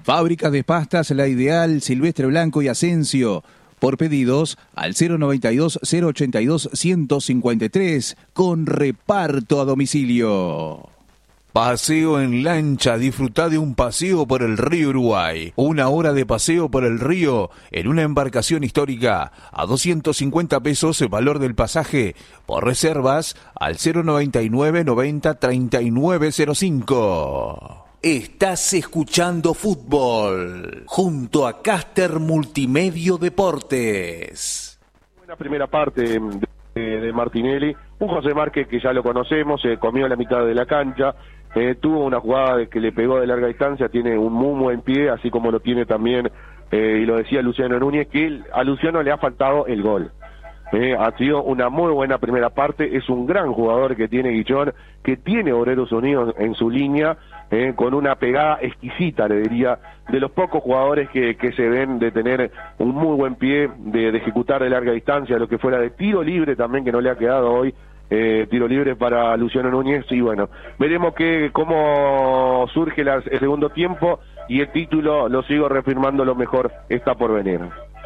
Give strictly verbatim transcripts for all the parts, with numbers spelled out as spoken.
Fábricas de pastas La Ideal, Silvestre Blanco y Asensio. Por pedidos al cero noventa y dos, cero ochenta y dos, ciento cincuenta y tres con reparto a domicilio. Paseo en lancha, disfrutá de un paseo por el río Uruguay. Una hora de paseo por el río en una embarcación histórica a doscientos cincuenta pesos el valor del pasaje. Por reservas al cero noventa y nueve, noventa, treinta y nueve cero cinco. Estás escuchando fútbol junto a Caster Multimedio Deportes. Buena primera parte de, de Martinelli. Un José Márquez que ya lo conocemos, se comió la mitad de la cancha. Eh, tuvo una jugada de que le pegó de larga distancia, tiene un muy buen pie, así como lo tiene también, eh, y lo decía Luciano Núñez, que él, a Luciano le ha faltado el gol. Eh, ha sido una muy buena primera parte, es un gran jugador que tiene Guichón, que tiene Obreros Unidos en su línea, eh, con una pegada exquisita, le diría, de los pocos jugadores que, que se ven de tener un muy buen pie, de, de ejecutar de larga distancia, lo que fuera de tiro libre también, que no le ha quedado hoy. Eh, tiro libre para Luciano Núñez y bueno, veremos que cómo surge la, el segundo tiempo y el título, lo sigo reafirmando, lo mejor está por venir.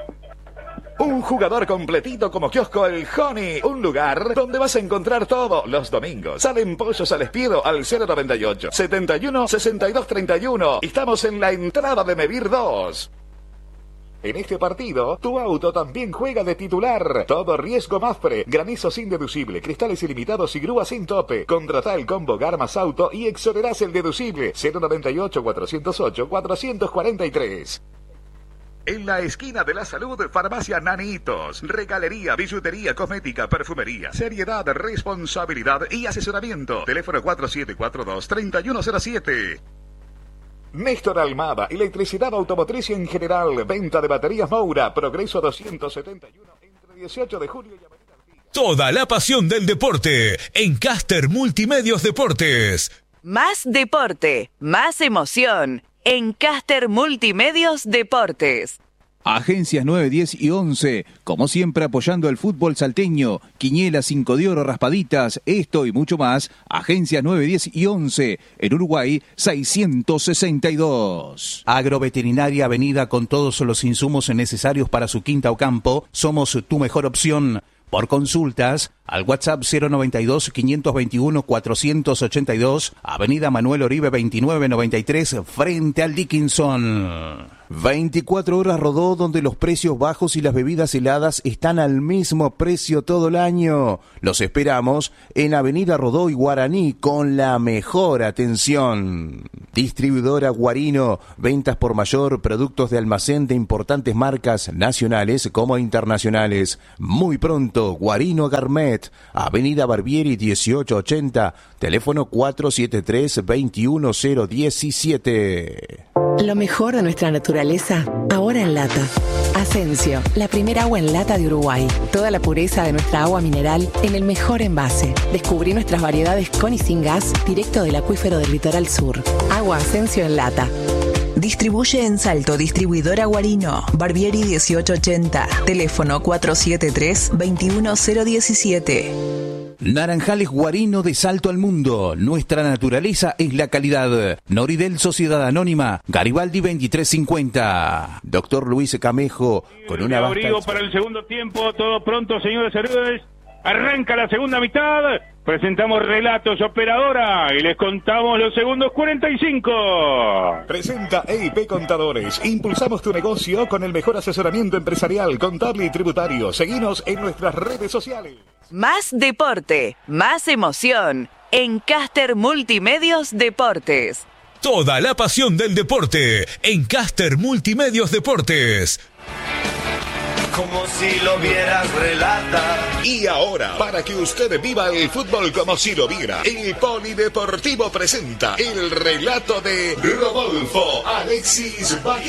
Un jugador completito como Kiosco El Honey, un lugar donde vas a encontrar todo. Los domingos salen pollos al espiedo al cero noventa y ocho, setenta y uno, sesenta y dos, treinta y uno. Estamos en la entrada de Mevir dos. En este partido, tu auto también juega de titular. Todo riesgo Mafre, granizo sin deducible, cristales ilimitados y grúa sin tope. Contratá el combo Garmas Auto y exonerás el deducible. cero noventa y ocho, cuatrocientos ocho, cuatrocientos cuarenta y tres. En la esquina de la salud, Farmacia Nanitos. Regalería, billutería, cosmética, perfumería. Seriedad, responsabilidad y asesoramiento. Teléfono cuatro siete cuatro dos, tres uno cero siete. Néstor Almada, electricidad automotriz en general, venta de baterías Moura, Progreso doscientos setenta y uno, entre dieciocho de julio y Avenida Artigas. Toda la pasión del deporte en Caster Multimedios Deportes. Más deporte, más emoción en Caster Multimedios Deportes. Agencias nueve, diez y once, como siempre apoyando el fútbol salteño, Quiñela, cinco de oro, raspaditas, esto y mucho más. Agencias nueve, diez y once, en Uruguay seiscientos sesenta y dos. Agroveterinaria Avenida con todos los insumos necesarios para su quinta o campo, somos tu mejor opción. Por consultas, al WhatsApp cero noventa y dos, quinientos veintiuno, cuatrocientos ochenta y dos, Avenida Manuel Oribe veintinueve noventa y tres, frente al Dickinson. veinticuatro horas Rodó, donde los precios bajos y las bebidas heladas están al mismo precio todo el año. Los esperamos en Avenida Rodó y Guaraní con la mejor atención. Distribuidora Guarino, ventas por mayor, productos de almacén de importantes marcas nacionales como internacionales. Muy pronto, Guarino Garmet, Avenida Barbieri dieciocho ochenta, teléfono cuatro siete tres, dos uno cero uno siete. Lo mejor de nuestra naturaleza, ahora en lata. Asensio, la primera agua en lata de Uruguay. Toda la pureza de nuestra agua mineral en el mejor envase. Descubrí nuestras variedades con y sin gas, directo del acuífero del litoral sur. Agua Asensio en lata. Distribuye en Salto, distribuidora Guarino, Barbieri dieciocho ochenta, teléfono cuatro siete tres, dos uno cero uno siete. Naranjales Guarino de Salto al Mundo. Nuestra naturaleza es la calidad. Noridel Sociedad Anónima, Garibaldi veintitrés cincuenta. Doctor Luis Camejo, con una vasta... Abrigo para el segundo tiempo, todo pronto, señores y señores. Arranca la segunda mitad. Presentamos Relatos Operadora y les contamos los segundos cuarenta y cinco. Presenta E I P Contadores. Impulsamos tu negocio con el mejor asesoramiento empresarial, contable y tributario. Seguinos en nuestras redes sociales. Más deporte, más emoción en Caster Multimedios Deportes. Toda la pasión del deporte en Caster Multimedios Deportes. Como si lo vieras, relata. Y ahora, para que usted viva el fútbol como si lo viera, el Polideportivo presenta el relato de Rodolfo Alexis Baguil.